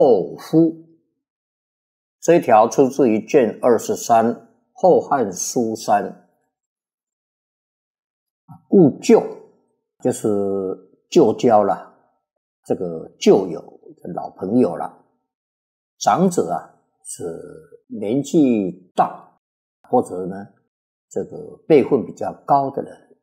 后夫。这一条出自于卷23《后汉书3》。故旧就是旧交啦，这个旧友老朋友啦。长者啊是年纪大或者呢这个辈分比较高的人。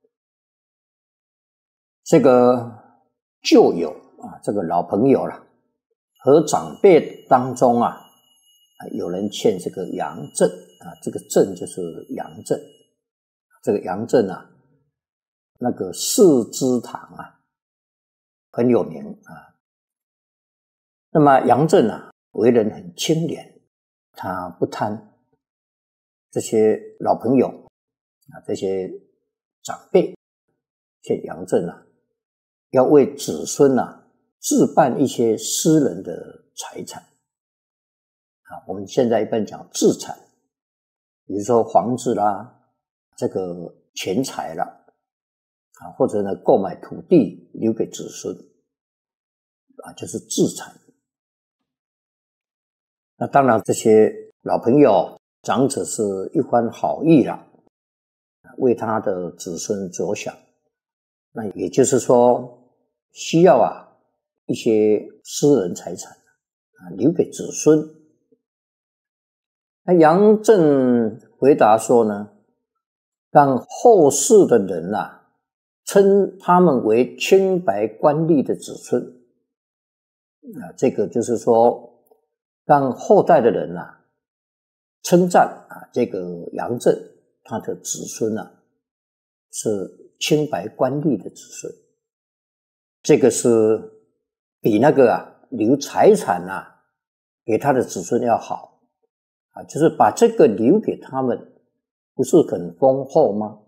这个旧友啊，这个老朋友啦，和长辈当中啊有人欠这个杨震啊，这个震就是杨震。这个杨震啊，那个四之堂啊很有名啊。那么杨震啊为人很清廉，他不贪。这些老朋友啊，这些长辈欠杨震啊，要为子孙啊置办一些私人的财产啊，我们现在一般讲资产，比如说房子啦，这个钱财啦啊，或者呢购买土地留给子孙啊，就是资产。那当然这些老朋友长者是一番好意啦，为他的子孙着想，那也就是说需要啊一些私人财产啊留给子孙。那杨震回答说呢，让后世的人啊称他们为清白官吏的子孙啊，这个就是说让后代的人啊称赞啊这个杨震他的子孙啊是清白官吏的子孙。这个是比那个啊留财产啊给他的子孙要好啊，就是把这个留给他们，不是很丰厚吗？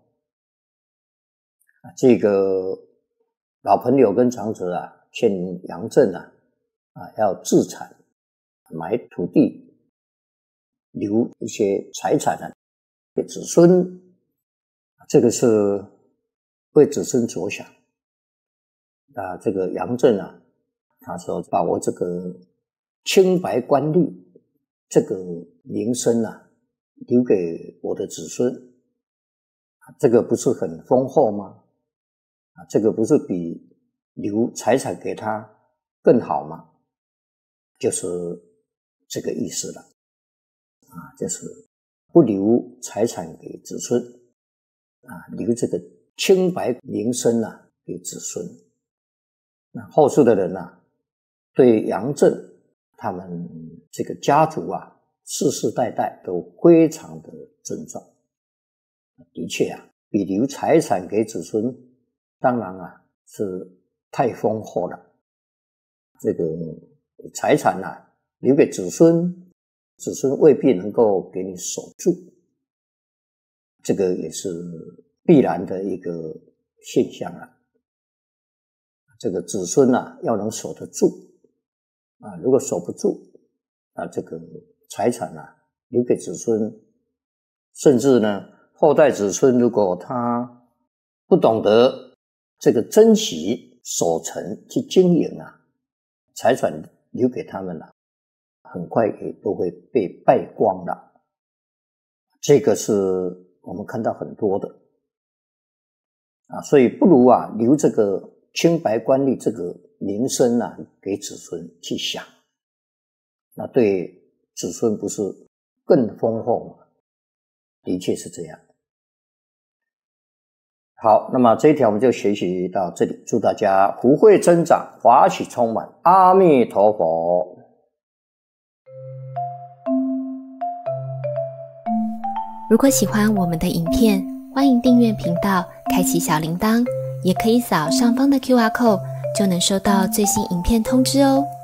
这个老朋友跟长者啊欠杨震啊要置产，买土地，留一些财产啊给子孙，这个是为子孙着想。那这个杨震啊，他说把我这个清白官吏这个名声啊留给我的子孙，这个不是很丰厚吗？这个不是比留财产给他更好吗？就是这个意思了啊，就是不留财产给子孙啊，留这个清白名声啊给子孙。那后世的人啊对杨震他们这个家族啊世世代代都非常的尊重。的确啊，比留财产给子孙当然啊是太丰厚了。这个财产啊留给子孙，子孙未必能够给你守住，这个也是必然的一个现象啊。这个子孙啊要能守得住啊，如果守不住啊，这个财产啊留给子孙，甚至呢后代子孙如果他不懂得这个珍惜守成去经营啊，财产留给他们了，很快也都会被败光了。这个是我们看到很多的啊，所以不如啊留这个清白官吏这个名声啊给子孙去想，那对子孙不是更丰厚吗？的确是这样。好，那么这一条我们就学习到这里，祝大家福慧增长，法喜充满，阿弥陀佛。 如果喜欢我们的影片，欢迎订阅频道，开启小铃铛，也可以扫上方的 QR code， 就能收到最新影片通知哦。